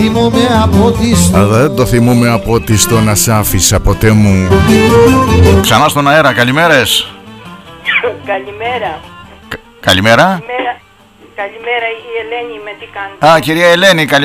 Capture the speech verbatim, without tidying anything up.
Α, δεν το θυμούμαι από ότι στο να σ' άφησα ποτέ μου. Ξανά στον αέρα, καλημέρες. Καλημέρα. Κα- Καλημέρα. Καλημέρα. Καλημέρα η Ελένη, με τι κάνετε? Α, κυρία Ελένη, καλημέρα.